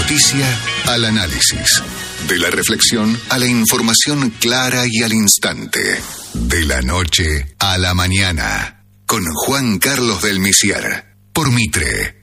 noticia al análisis. De la reflexión a la información clara y al instante. De la noche a la mañana. Con Juan Carlos del Misier. Por Mitre.